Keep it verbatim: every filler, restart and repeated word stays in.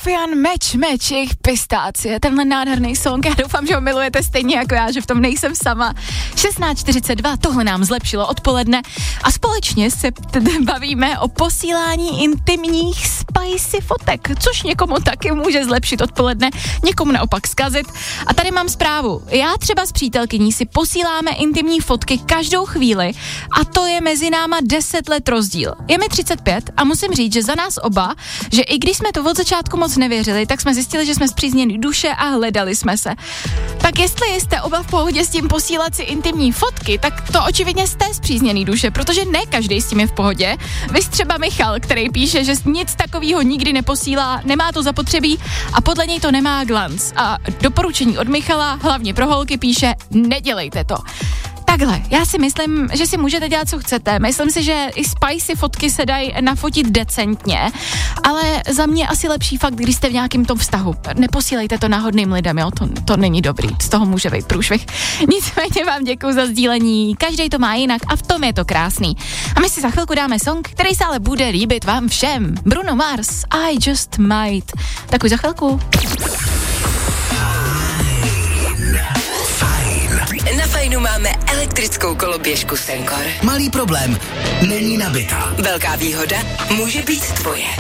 Sofian Meč, Meč, jejich pistácie, tenhle nádherný song, já doufám, že ho milujete stejně jako já, že v tom nejsem sama. šestnáct čtyřicet dva, tohle nám zlepšilo odpoledne a společně se t- bavíme o posílání intimních spicy fotek, což někomu taky může zlepšit odpoledne, někomu naopak zkazit. A tady mám zprávu, já třeba s přítelkyní si posíláme intimní fotky každou chvíli a to je mezi náma deset let rozdíl. Je mi třicet pět a musím říct, že za nás oba, že i když jsme to od začátku moc nevěřili, tak jsme zjistili, že jsme zpříznění duše a hledali jsme se. Tak jestli jste oba v pohodě s tím posílat si intimní fotky, tak to očividně jste zpřízněný duše, protože ne každý s tím je v pohodě. Vy třeba Michal, který píše, že nic takového nikdy neposílá, nemá to zapotřebí a podle něj to nemá glanc. A doporučení od Michala, hlavně pro holky, píše, nedělejte to. Takhle, já si myslím, že si můžete dělat, co chcete. Myslím si, že i spicy fotky se dají nafotit decentně, ale za mě asi lepší fakt, když jste v nějakém tom vztahu. Neposílejte to náhodným lidem, jo, to, to není dobrý, z toho může být průšvih. Nicméně vám děkuju za sdílení, každý to má jinak a v tom je to krásný. A my si za chvilku dáme song, který se ale bude líbit vám všem. Bruno Mars, I Just Might. Tak už za chvilku. Na Fajnu máme elektrickou koloběžku Senkor. Malý problém, není nabitá. Velká výhoda může být tvoje.